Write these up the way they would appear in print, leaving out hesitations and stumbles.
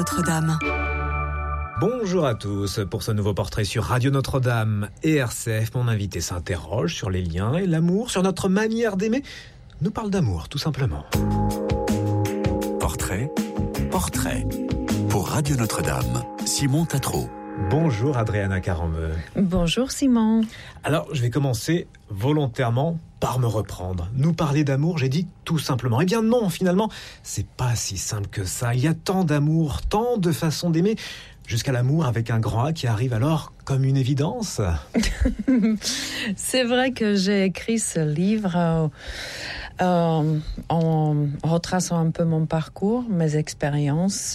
Notre-Dame. Bonjour à tous. Pour ce nouveau portrait sur Radio Notre-Dame et RCF, mon invité s'interroge sur les liens et l'amour, sur notre manière d'aimer. Nous parle d'amour, tout simplement. Portrait pour Radio Notre-Dame. Simon Tatro. Bonjour Adriana Carambeu. Bonjour Simon. Alors, je vais commencer volontairement par me reprendre. Nous parler d'amour, j'ai dit tout simplement. Eh bien non, finalement, c'est pas si simple que ça. Il y a tant d'amour, tant de façons d'aimer, jusqu'à l'amour avec un grand A qui arrive alors comme une évidence. C'est vrai que j'ai écrit ce livre en retraçant un peu mon parcours, mes expériences,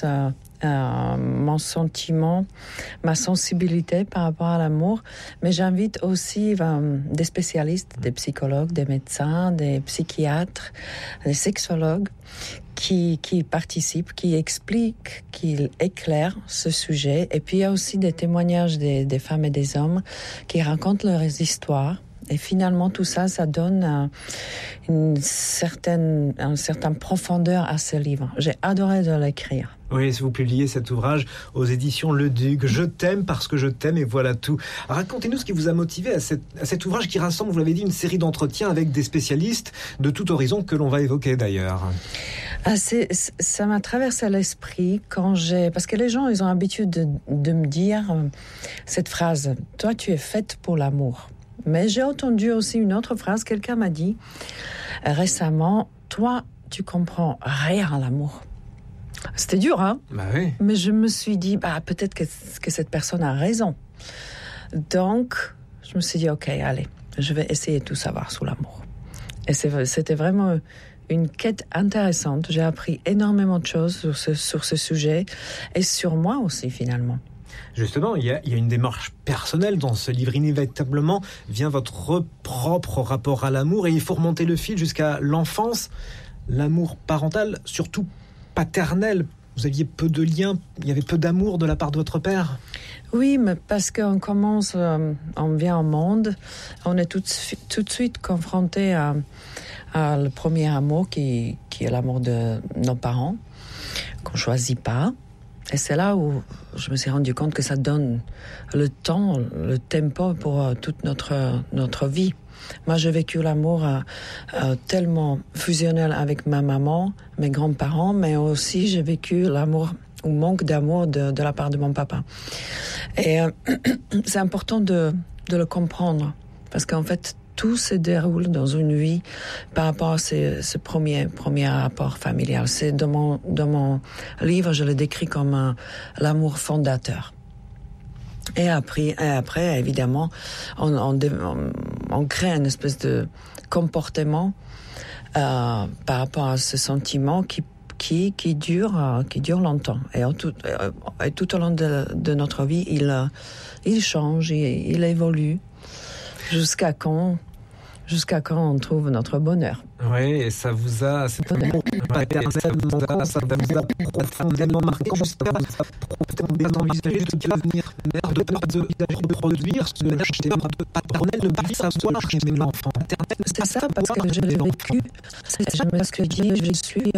mon sentiment, ma sensibilité par rapport à l'amour. Mais j'invite aussi des spécialistes, des psychologues, des médecins, des psychiatres, des sexologues qui participent, qui expliquent, qui éclairent ce sujet. Et puis il y a aussi des témoignages des femmes et des hommes qui racontent leurs histoires. Et finalement, tout ça, ça donne une certaine profondeur à ce livre. J'ai adoré de l'écrire. Oui, vous publiez cet ouvrage aux éditions Le Duc. Je t'aime parce que je t'aime et voilà tout. Racontez-nous ce qui vous a motivé à cet ouvrage qui rassemble, vous l'avez dit, une série d'entretiens avec des spécialistes de tout horizon que l'on va évoquer d'ailleurs. Ça m'a traversé l'esprit parce que les gens, ils ont l'habitude de me dire cette phrase « Toi, tu es faite pour l'amour ». Mais j'ai entendu aussi une autre phrase, quelqu'un m'a dit récemment, toi, tu comprends rien à l'amour. C'était dur, hein ? Bah oui. Mais je me suis dit, peut-être que cette personne a raison. Donc, je me suis dit, ok, allez, je vais essayer de tout savoir sur l'amour. Et c'était vraiment une quête intéressante. J'ai appris énormément de choses sur ce sujet et sur moi aussi, finalement. Justement, il y a une démarche personnelle dans ce livre. Inévitablement vient votre propre rapport à l'amour et il faut remonter le fil jusqu'à l'enfance, l'amour parental, surtout paternel. Vous aviez peu de liens, il y avait peu d'amour de la part de votre père ? Oui, mais parce qu'on commence, on vient au monde, on est tout de suite confronté à le premier amour qui est l'amour de nos parents, qu'on ne choisit pas. Et c'est là où je me suis rendu compte que ça donne le temps, le tempo pour toute notre vie. Moi, j'ai vécu l'amour tellement fusionnel avec ma maman, mes grands-parents, mais aussi j'ai vécu l'amour ou manque d'amour de la part de mon papa. Et c'est important de le comprendre, parce qu'en fait, tout se déroule dans une vie par rapport à ce premier rapport familial. C'est dans mon livre, je le décris comme l'amour fondateur. Et après, évidemment, on crée une espèce de comportement par rapport à ce sentiment qui dure longtemps. Et tout au long de notre vie, il change, il évolue. Jusqu'à quand on trouve notre bonheur. Oui, et ça vous a profondément marqué jusqu'à envisager de devenir mère, de peur de reproduire ce ménage paternel, ne pas savoir aimer l'enfant paternel. C'est ça, parce que je l'ai vécu. Je me suis dit, je suis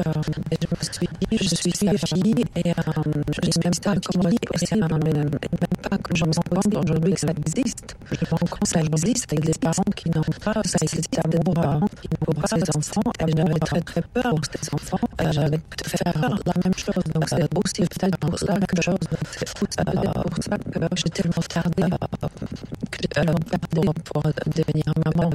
fille, et je ne sais même pas comment je me rends compte aujourd'hui que ça existe. Je me rends compte que ça existe avec des parents qui n'ont pas cet amour pour ces enfants. Et j'avais très peur pour ces enfants. J'avais de faire la même chose. Donc c'est aussi peut-être pour ça que j'ai tellement tardé pour devenir maman.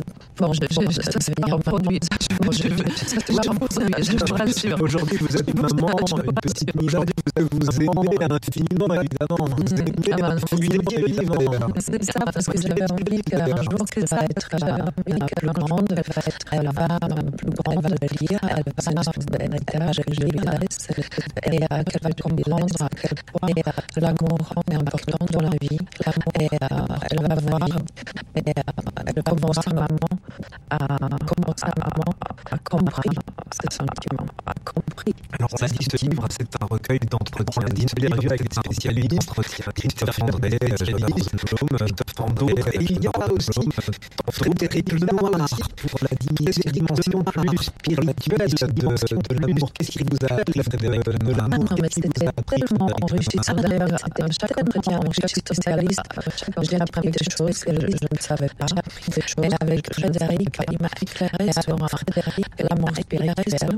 Aujourd'hui, vous êtes maman, une petite mignonne, vous aimez infiniment, évidemment. Vous aimez évidemment. C'est ça, parce que j'avais envie qu'un jour, qu'elle va être plus grande, elle va plus grande, elle va lire, elle va l'héritage que je lui laisse, et qu'elle va comprendre à quel point l'amour est important dans la vie. Et elle va voir, elle commence à maman à comprendre ce sentiment, à comprendre Alors, on a dit ce livre, c'est un recueil d'entretiens d'interviews avec des spécialistes, Christophe André, Christophe Fando, et il y a aussi Frédéric Lenoir pour la dimension plus spirituelle de l'amour. Qu'est-ce qui vous a appris de l'amour? C'était tellement enrichissant. Chaque entretien, chaque spécialiste, j'ai appris des choses que je ne savais pas. Mais avec Frédéric, il m'a éclairé sur l'amour spirituel,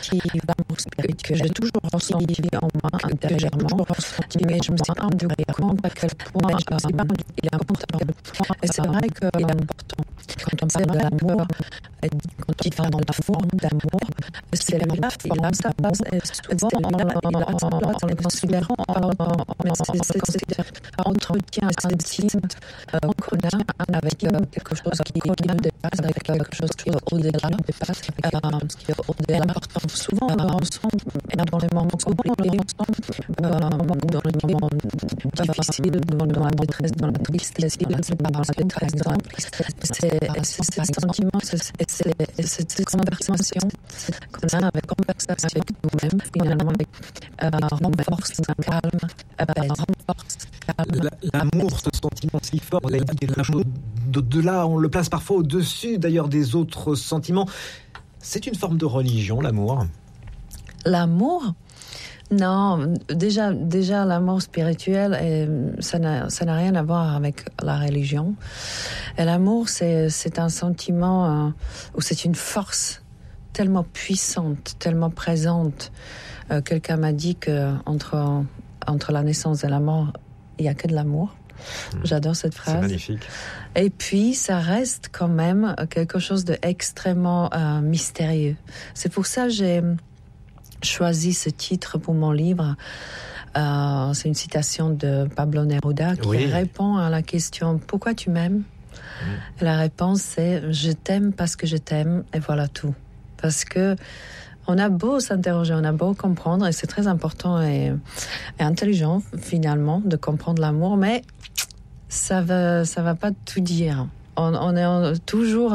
que j'ai toujours ressenti en moi intérieurement, mais je me suis rendu compte à quel point il est important. Et c'est vrai qu'il est important. Quand on parle de l'amour, quand on parle de la forme d'amour, c'est la forme, ça passe souvent en les considérant, mais c'est entretien intime qu'on a avec quelque chose qui nous dépasse, avec quelque chose qui est au-delà, qui est au-delà. Souvent, ensemble, dans les moments compliqués, dans les moments difficiles, dans la détresse, dans la tristesse, par exemple, c'est ce sentiment, c'est cette conversation qu'on a avec nous-mêmes, finalement, renforce le calme, L'amour, ce sentiment si fort, vous avez dit que l'amour d'au-delà, on le place parfois au-dessus d'ailleurs des autres sentiments. C'est une forme de religion, l'amour? L'amour? Non, déjà l'amour spirituel, ça n'a rien à voir avec la religion. Et l'amour, c'est un sentiment ou c'est une force tellement puissante, tellement présente. Quelqu'un m'a dit que entre la naissance et la mort, il n'y a que de l'amour. J'adore cette phrase. C'est magnifique. Et puis, ça reste quand même quelque chose d'extrêmement mystérieux. C'est pour ça que j'ai choisi ce titre pour mon livre. C'est une citation de Pablo Neruda qui répond à la question « Pourquoi tu m'aimes ?» Et la réponse c'est « Je t'aime parce que je t'aime et voilà tout ». Parce que on a beau s'interroger, on a beau comprendre, et c'est très important et intelligent finalement de comprendre l'amour, mais ça va pas tout dire. On est toujours,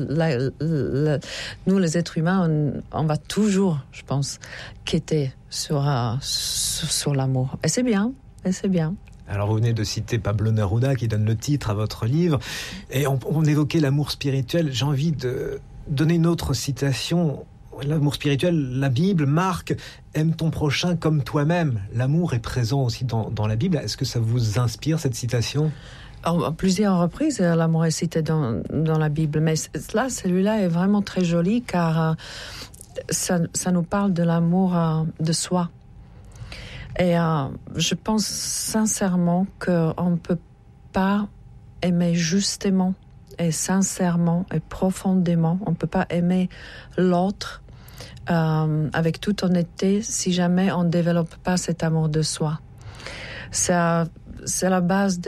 nous les êtres humains, on va toujours, je pense, quêter sur l'amour. Et c'est bien. Alors vous venez de citer Pablo Neruda qui donne le titre à votre livre, et on évoquait l'amour spirituel. J'ai envie de donner une autre citation. L'amour spirituel, la Bible marque « Aime ton prochain comme toi-même ». L'amour est présent aussi dans la Bible. Est-ce que ça vous inspire, cette citation ? À plusieurs reprises, l'amour est cité dans la Bible. Mais là, celui-là est vraiment très joli car ça nous parle de l'amour de soi. Et je pense sincèrement qu'on ne peut pas aimer justement et sincèrement et profondément. On ne peut pas aimer l'autre avec toute honnêteté si jamais on ne développe pas cet amour de soi. C'est la base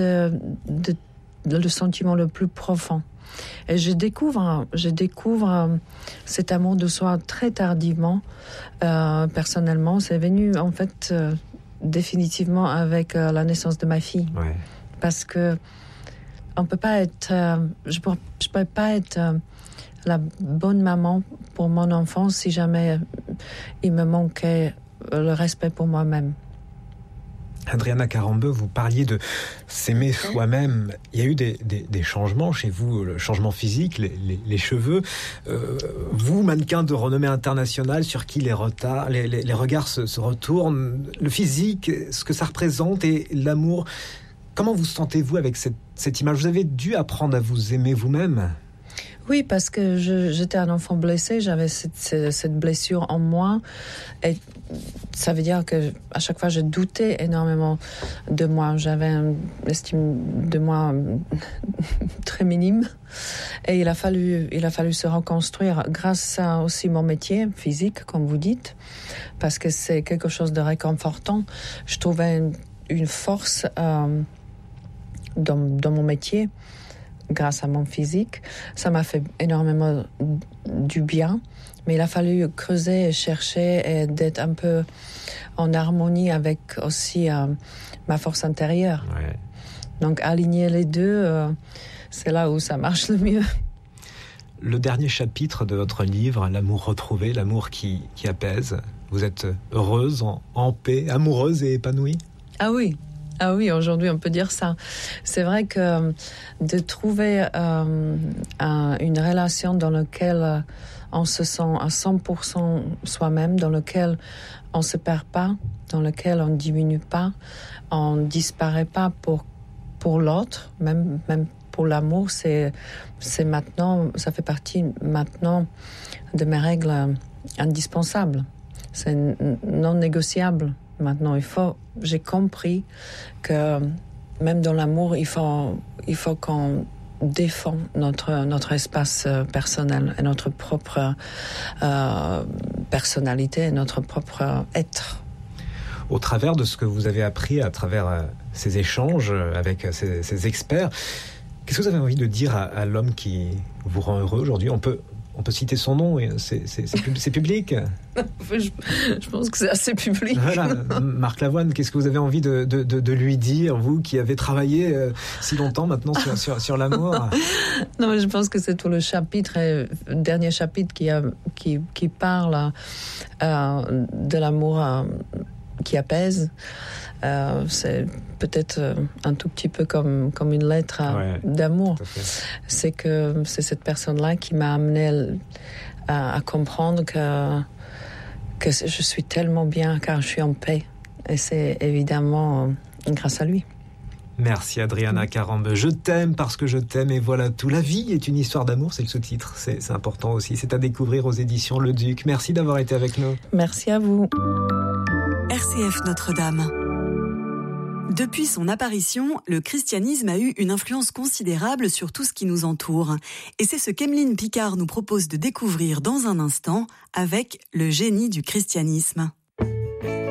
le sentiment le plus profond. Et je découvre cet amour de soi très tardivement. Personnellement, c'est venu en fait définitivement avec la naissance de ma fille. Ouais. Parce que on peut pas être, je peux pas être la bonne maman pour mon enfant si jamais il me manquait le respect pour moi-même. Adriana Carambeu, vous parliez de s'aimer soi-même. Il y a eu des changements chez vous, le changement physique, les cheveux. Vous, mannequin de renommée internationale, sur qui les regards se retournent, le physique, ce que ça représente et l'amour. Comment vous sentez-vous avec cette image ? Vous avez dû apprendre à vous aimer vous-même ? Oui, parce que j'étais un enfant blessé, j'avais cette blessure en moi, et ça veut dire que à chaque fois je doutais énormément de moi. J'avais une estime de moi très minime, et il a fallu se reconstruire grâce à aussi mon métier physique, comme vous dites, parce que c'est quelque chose de réconfortant. Je trouvais une force dans mon métier. Grâce à mon physique, ça m'a fait énormément du bien, mais il a fallu creuser et chercher et d'être un peu en harmonie avec aussi ma force intérieure. Ouais. Donc aligner les deux, c'est là où ça marche le mieux. le dernier chapitre de votre livre, l'amour retrouvé, l'amour qui apaise. Vous êtes heureuse, en paix, amoureuse et épanouie? Ah oui, aujourd'hui on peut dire ça. C'est vrai que de trouver une relation dans laquelle on se sent à 100% soi-même, dans laquelle on ne se perd pas, dans laquelle on ne diminue pas, on ne disparaît pas pour l'autre, même pour l'amour, c'est maintenant, ça fait partie maintenant de mes règles indispensables. C'est non négociable. Maintenant, j'ai compris que même dans l'amour, il faut qu'on défend notre espace personnel et notre propre personnalité et notre propre être. Au travers de ce que vous avez appris, à travers ces échanges avec ces experts, qu'est-ce que vous avez envie de dire à l'homme qui vous rend heureux aujourd'hui? On peut citer son nom, c'est public. Je pense que c'est assez public. Voilà. Marc Lavoine, qu'est-ce que vous avez envie de lui dire, vous qui avez travaillé si longtemps maintenant sur l'amour? Non, mais je pense que c'est tout le chapitre, le dernier chapitre qui parle de l'amour qui apaise. C'est peut-être un tout petit peu comme une lettre d'amour. C'est que c'est cette personne-là qui m'a amené à comprendre que je suis tellement bien car je suis en paix. Et c'est évidemment grâce à lui. Merci Adriana Carambe. Je t'aime parce que je t'aime et voilà tout. La vie est une histoire d'amour, c'est le sous-titre. C'est important aussi. C'est à découvrir aux éditions Le Duc. Merci d'avoir été avec nous. Merci à vous. RCF Notre-Dame. Depuis son apparition, le christianisme a eu une influence considérable sur tout ce qui nous entoure. Et c'est ce qu'Emeline Picard nous propose de découvrir dans un instant avec Le génie du christianisme.